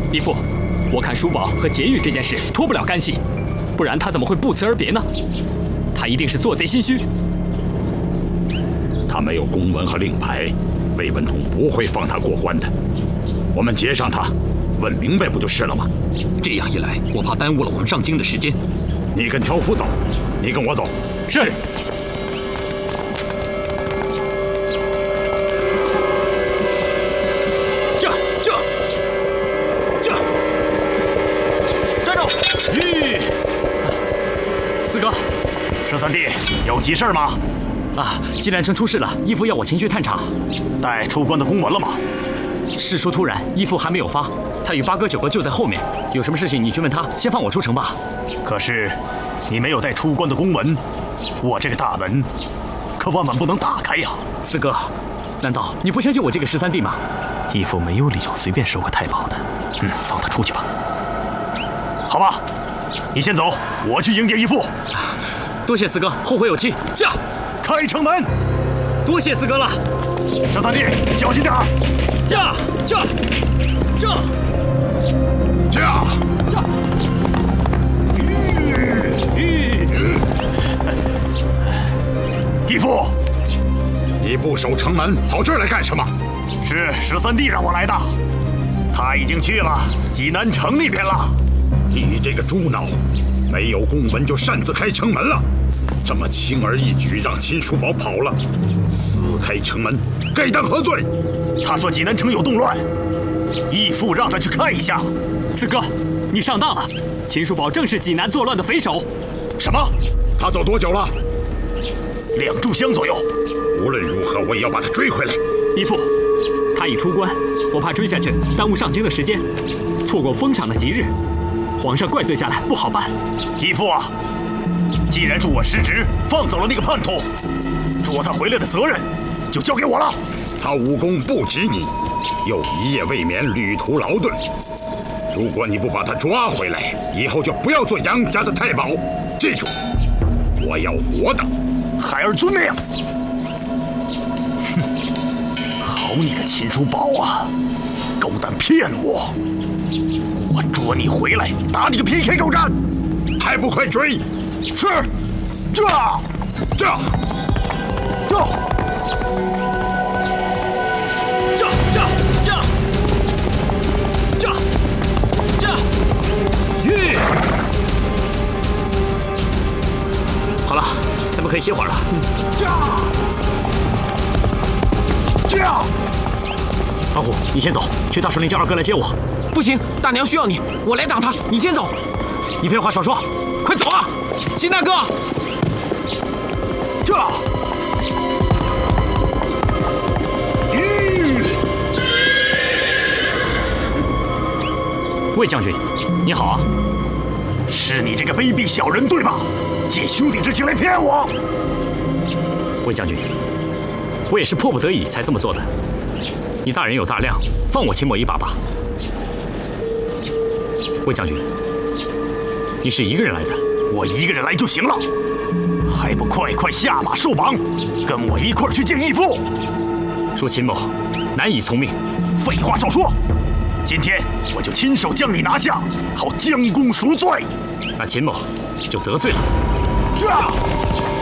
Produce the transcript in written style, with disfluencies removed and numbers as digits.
义父，我看叔宝和劫狱这件事脱不了干系，不然他怎么会不辞而别呢？他一定是做贼心虚。 他没有公文和令牌，魏文统不会放他过关的。我们截上他，问明白不就是了吗？ 这样一来，我怕耽误了我们上京的时间。 你跟条夫走，你跟我走。 是。 四哥，十三弟，有急事吗？ 啊，济南城出事了，义父要我前去探查。 带出关的公文了吗？ 事出突然，义父还没有发，他与8哥9哥就在后面。有什么事情你去问他，先放我出城吧。 可是，你没有带出关的公文，我这个大门可万万不能打开呀！ 四哥，难道你不相信我这个13弟吗？ 义父没有理由随便收个太保的。放他出去吧。好吧，你先走，我去迎接义父。 多谢四哥，后会有期。驾！ 开城门！ 多谢四哥了。 十三弟，小心点儿！ 驾！驾！驾！ 驾！ 驾！ 义父， 你不守城门，跑这儿来干什么？ 是十三弟让我来的，他已经去了济南城那边了。 你这个猪脑，没有公文就擅自开城门了，这么轻而易举让秦叔宝跑了，私开城门，该当何罪？ 他说济南城有动乱，义父让他去看一下。 四哥，你上当了，秦叔宝正是济南作乱的匪首。 什么？ 他走多久了 ？2炷香左右。 无论如何，我也要把他追回来。 义父，他已出关，我怕追下去耽误上京的时间，错过封赏的吉日，皇上怪罪下来不好办。 义父啊，既然是我失职放走了那个叛徒，捉他回来的责任就交给我了。 他武功不及你，又一夜未眠，旅途劳顿。如果你不把他抓回来，以后就不要做杨家的太保。记住，我要活的。 孩儿遵命。哼，好你个秦叔宝啊，狗胆骗我！我捉你回来，打你个 PK 肉战！ 还不快追！ 是，这。 好了，咱们可以歇会儿了。老虎，你先走，去大树林叫2哥来接我。 不行，大娘需要你，我来挡她，你先走。 你废话少说，快走啊！ 秦大哥， 魏将军，你好啊！ 是你这个卑鄙小人，对吧？借兄弟之情来骗我！ 魏将军，我也是迫不得已才这么做的。你大人有大量，放我秦某一把吧。魏将军，你是一个人来的？ 我一个人来就行了，还不快快下马受绑，跟我一块儿去见义父？ 说秦某难以从命。 废话少说，今天我就亲手将你拿下，好将功赎罪。 那秦某就得罪了。